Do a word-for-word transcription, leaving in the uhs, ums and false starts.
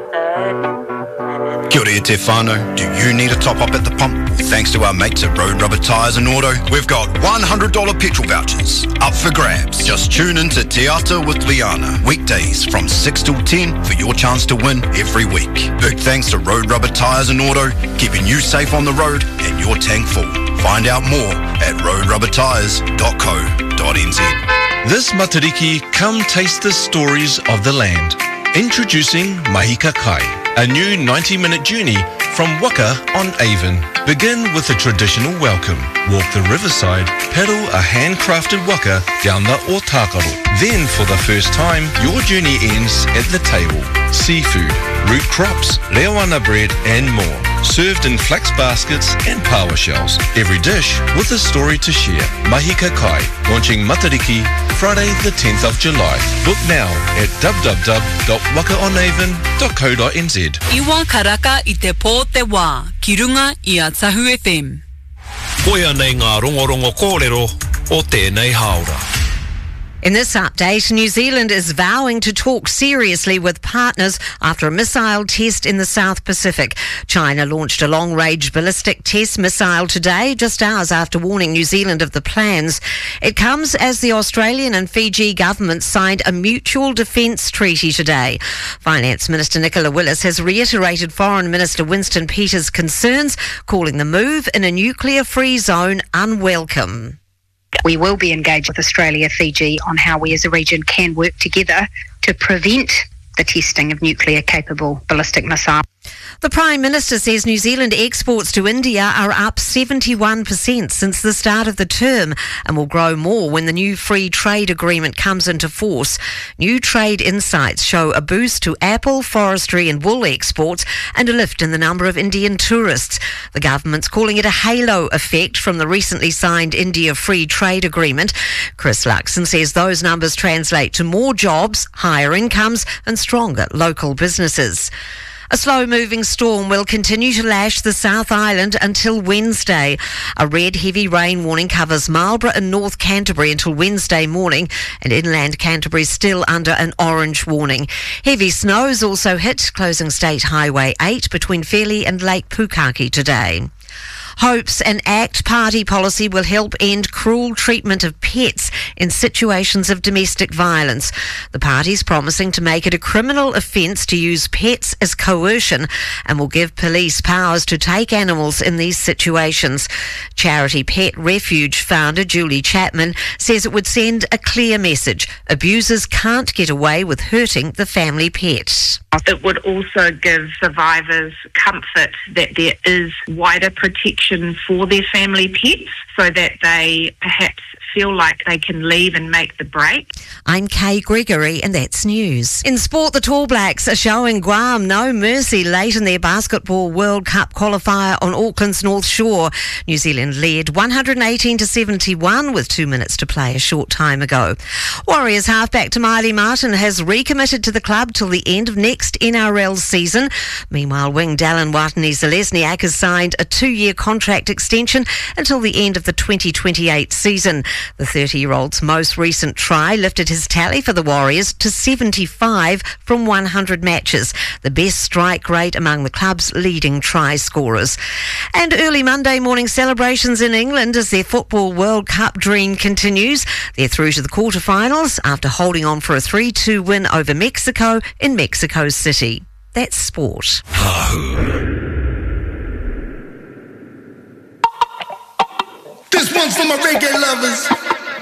Kia ora te whānau. Do you need a top-up at the pump? Thanks to our mates at Road Rubber Tyres and Auto, we've got one hundred dollars petrol vouchers up for grabs. Just tune in to Te Ata with Liana, weekdays from six till ten for your chance to win every week. Big thanks to Road Rubber Tyres and Auto, keeping you safe on the road and your tank full. Find out more at road rubber tyres dot co dot n z. This Matariki, come taste the stories of the land. Introducing Mahika Kai, a new ninety-minute journey from Waka on Avon. Begin with a traditional welcome. Walk the riverside, paddle a handcrafted waka down the Otakaru. Then, for the first time, your journey ends at the table. Seafood, root crops, leoana bread and more. Served in flax baskets and paua shells. Every dish with a story to share. Mahika Kai, launching Matariki Friday the tenth of July. Book now at w w w dot waka on avon dot co dot n z. Iwa karaka I te pō te wā, ki runga I a Tahu F M. Koia nei ngā rongorongo kōrero o tēnei haora. In this update, New Zealand is vowing to talk seriously with partners after a missile test in the South Pacific. China launched a long-range ballistic test missile today, just hours after warning New Zealand of the plans. It comes as the Australian and Fiji governments signed a mutual defence treaty today. Finance Minister Nicola Willis has reiterated Foreign Minister Winston Peters' concerns, calling the move in a nuclear-free zone unwelcome. We will be engaged with Australia, Fiji on how we as a region can work together to prevent the testing of nuclear-capable ballistic missiles. The Prime Minister says New Zealand exports to India are up seventy-one percent since the start of the term and will grow more when the new free trade agreement comes into force. New trade insights show a boost to apple, forestry and wool exports and a lift in the number of Indian tourists. The government's calling it a halo effect from the recently signed India free trade agreement. Chris Luxon says those numbers translate to more jobs, higher incomes and stronger local businesses. A slow-moving storm will continue to lash the South Island until Wednesday. A red heavy rain warning covers Marlborough and North Canterbury until Wednesday morning, and inland Canterbury still under an orange warning. Heavy snows also hit, closing State Highway eight between Fairlie and Lake Pukaki today. Hope's an ACT party policy will help end cruel treatment of pets in situations of domestic violence. The party's promising to make it a criminal offence to use pets as coercion and will give police powers to take animals in these situations. Charity Pet Refuge founder Julie Chapman says it would send a clear message. Abusers can't get away with hurting the family pet. It would also give survivors comfort that there is wider protection for their family pets so that they perhaps feel like they can leave and make the break. I'm Kay Gregory and that's news. In sport, the Tall Blacks are showing Guam no mercy late in their Basketball World Cup qualifier on Auckland's North Shore. New Zealand led one hundred eighteen to seventy-one with two minutes to play a short time ago. Warriors halfback Tamale Martin has recommitted to the club till the end of next N R L season. Meanwhile, wing Dallin Watene-Zelezniak has signed a two-year contract extension until the end of the twenty twenty-eight season. The thirty-year-old's most recent try lifted his tally for the Warriors to seventy-five from one hundred matches, the best strike rate among the club's leading try scorers. And early Monday morning celebrations in England as their Football World Cup dream continues. They're through to the quarterfinals after holding on for a three two win over Mexico in Mexico City. That's sport. This one's for my reggae lovers.